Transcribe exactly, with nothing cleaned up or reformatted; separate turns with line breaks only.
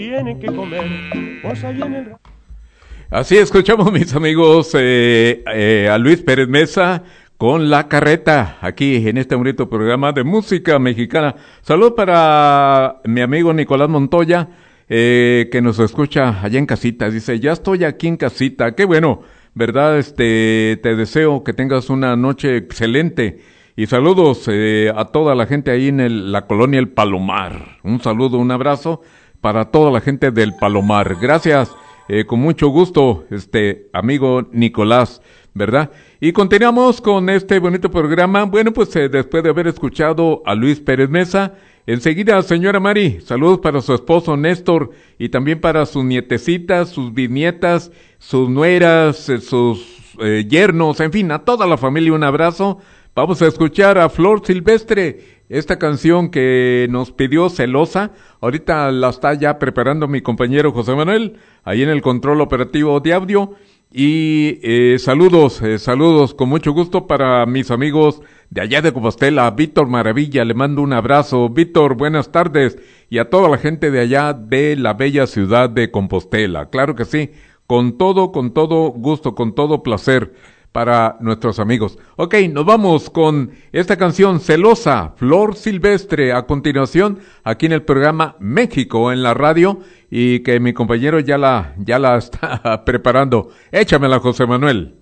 Tienen que comer, pues ahí en el...
Así escuchamos, mis amigos, eh, eh, a Luis Pérez Mesa con La Carreta, aquí en este bonito programa de música mexicana. Salud para mi amigo Nicolás Montoya, eh, que nos escucha allá en casita. Dice, ya estoy aquí en casita. Qué bueno, ¿verdad? Este, te deseo que tengas una noche excelente. Y saludos eh, a toda la gente ahí en el, la colonia El Palomar. Un saludo, un abrazo para toda la gente del Palomar. Gracias, eh, con mucho gusto, este amigo Nicolás, ¿verdad? Y continuamos con este bonito programa. Bueno, pues eh, después de haber escuchado a Luis Pérez Mesa, enseguida, señora Mari, saludos para su esposo Néstor y también para sus nietecitas, sus bisnietas, sus nueras, eh, sus eh, yernos, en fin, a toda la familia un abrazo. Vamos a escuchar a Flor Silvestre, esta canción que nos pidió Celosa. Ahorita la está ya preparando mi compañero José Manuel, ahí en el control operativo de audio. Y eh, saludos, eh, saludos con mucho gusto para mis amigos de allá de Compostela. Víctor Maravilla, le mando un abrazo. Víctor, buenas tardes. Y a toda la gente de allá de la bella ciudad de Compostela. Claro que sí, con todo, con todo gusto, con todo placer para nuestros amigos. Ok, nos vamos con esta canción Celosa, Flor Silvestre, a continuación aquí en el programa México en la radio, y que mi compañero ya la, ya la está preparando. Échamela, José Manuel.